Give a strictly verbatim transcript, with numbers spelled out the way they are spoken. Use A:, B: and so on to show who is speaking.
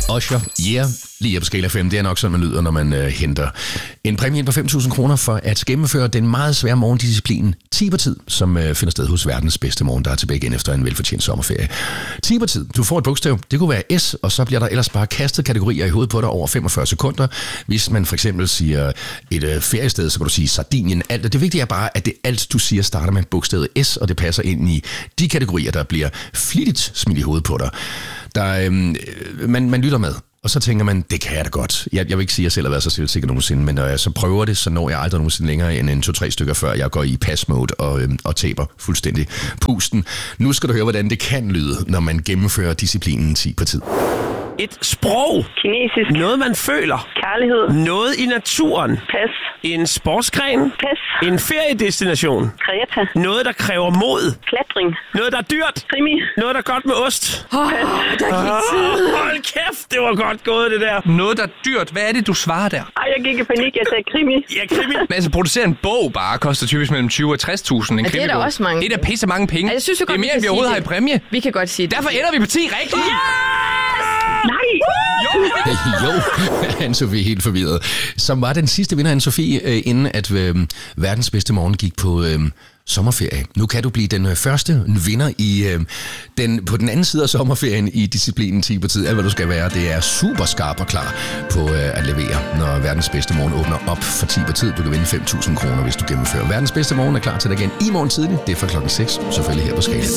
A: Usher, yeah, lige her på Skala fem. Det er nok sådan, man lyder, når man øh, henter en præmie på fem tusind kroner for at gennemføre den meget svære morgendisciplin Tibertid, som øh, finder sted hos verdens bedste morgen, der er tilbage igen efter en velfortjent sommerferie. Tibertid, du får et bogstav, det kunne være S, og så bliver der ellers bare kastet kategorier i hovedet på dig over femogfyrre sekunder. Hvis man for eksempel siger et øh, feriested, så kan du sige Sardinien, alt. Det vigtige er bare, at det alt, du siger, starter med bogstavet S, og det passer ind i de kategorier, der bliver flittigt smidt i hovedet på dig. Der, øh, man, man lytter med. Og så tænker man, det kan jeg da godt. Jeg, jeg vil ikke sige, at jeg selv har været så selvsikker nogensinde, men når jeg så prøver det, så når jeg aldrig nogensinde længere end en to-tre stykker, før jeg går i pass-mode og, øhm, og taber fuldstændig pusten. Nu skal du høre, hvordan det kan lyde, når man gennemfører disciplinen ti på tid.
B: Et sprog.
C: Kinesisk.
B: Noget, man føler.
C: Kærlighed.
B: Noget i naturen.
C: Pas.
B: En sportsgren.
C: Pas.
B: En feriedestination.
C: Kreta.
B: Noget, der kræver mod.
C: Klatring.
B: Noget, der er dyrt.
C: Krimi.
B: Noget, der er godt med ost.
D: Oh, der gik tid.
B: Hold kæft, det var godt gået, det der.
D: Noget, der er dyrt. Hvad er det, du svarer der?
C: Ej, jeg gik i panik. Jeg sagde krimi.
B: Ja, krimi.
D: Men altså, producere en bog bare koster typisk mellem tyve og tres tusind. En
E: Ja, det er der
D: krimibog.
E: også mange.
D: Det er da pisse mange penge.
E: Ja, jeg synes jo
D: det er
E: godt,
D: mere,
E: vi
D: end vi
E: kan
D: overhovedet har
E: sige
D: i præmie.
E: Vi kan godt sige det.
D: Derfor ender vi på ti rigtigt.
C: Nej!
A: Jo, Anne-Sophie helt forvirret. Som var den sidste vinder, Anne-Sophie, øh, inden at øh, verdens bedste morgen gik på øh, sommerferie. Nu kan du blive den øh, første vinder i øh, den, på den anden side af sommerferien i disciplinen ti på tid. Alt hvad du skal være, det er super skarp og klar på øh, at levere, når verdens bedste morgen åbner op for ti på tid. Du kan vinde fem tusind kroner, hvis du gennemfører. Verdens bedste morgen er klar til dig igen i morgen tidlig. Det er fra klokken seks, selvfølgelig her på Skala.